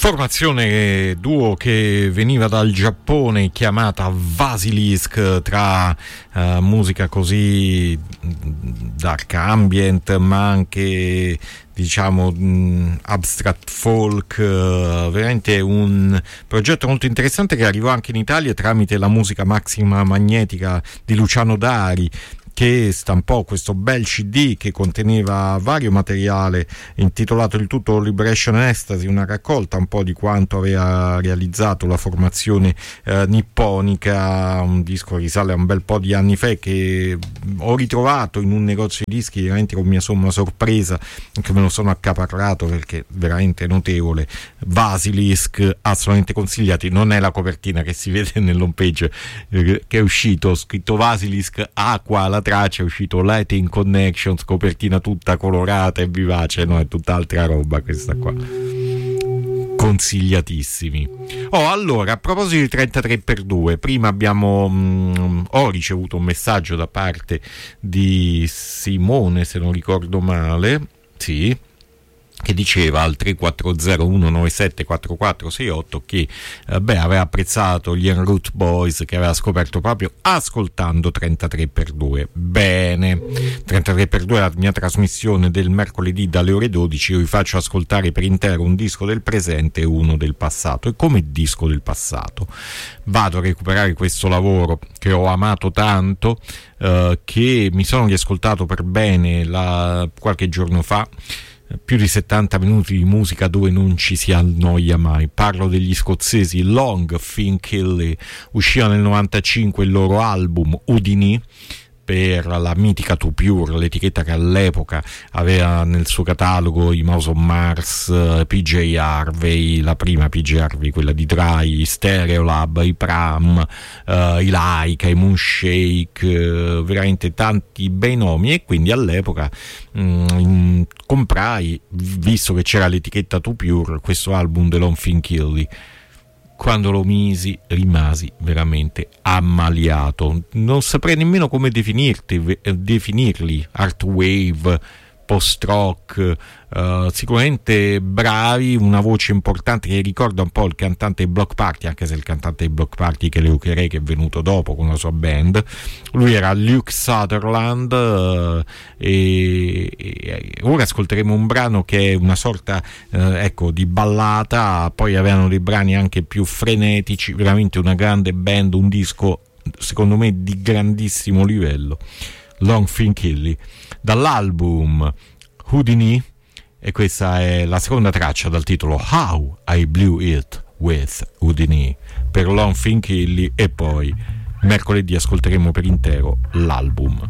Formazione duo che veniva dal Giappone, chiamata Vasilisk, tra musica così dark ambient ma anche diciamo abstract folk, veramente un progetto molto interessante che arrivò anche in Italia tramite la musica Maxima Magnetica di Luciano Dari, che stampò questo bel CD che conteneva vario materiale intitolato il tutto Liberation Ecstasy, una raccolta un po' di quanto aveva realizzato la formazione nipponica. Un disco risale a un bel po' di anni fa che ho ritrovato in un negozio di dischi veramente con mia somma sorpresa, che me lo sono accaparrato perché è veramente notevole. Vasilisk, assolutamente consigliati. Non è la copertina che si vede nell'home page che è uscito, scritto Vasilisk Aqua, la traccia è uscito Lighting Connections, copertina tutta colorata e vivace, no, è tutt'altra roba questa qua. Consigliatissimi. Allora, a proposito di 33x2, prima ho ricevuto un messaggio da parte di Simone, se non ricordo male, sì, che diceva al 340-197-4468 che aveva apprezzato gli En Route Boys, che aveva scoperto proprio ascoltando 33x2. Bene, 33x2 è la mia trasmissione del mercoledì dalle ore 12. Io vi faccio ascoltare per intero un disco del presente e uno del passato, e come disco del passato vado a recuperare questo lavoro che ho amato tanto, che mi sono riascoltato per bene qualche giorno fa. Più di 70 minuti di musica dove non ci si annoia mai. Parlo degli scozzesi Long Finkelly. Usciva nel 95 il loro album Houdini per la mitica Too Pure, l'etichetta che all'epoca aveva nel suo catalogo i Mouse on Mars, PJ Harvey, la prima PJ Harvey, quella di Dry, Stereolab, i Pram, i Laika, i Moonshake, veramente tanti bei nomi. E quindi all'epoca comprai, visto che c'era l'etichetta Too Pure, questo album The Long Finkelly. Quando lo rimasi veramente ammaliato. Non saprei nemmeno come definirli. Art wave, post-rock, sicuramente bravi, una voce importante che ricorda un po' il cantante di Block Party, anche se il cantante di Block Party che che è venuto dopo con la sua band. Lui era Luke Sutherland, e ora ascolteremo un brano che è una sorta di ballata. Poi avevano dei brani anche più frenetici, veramente una grande band, un disco secondo me di grandissimo livello. Long Finkelly dall'album Houdini, e questa è la seconda traccia dal titolo How I Blew It with Houdini per Long Finkelly, e poi mercoledì ascolteremo per intero l'album.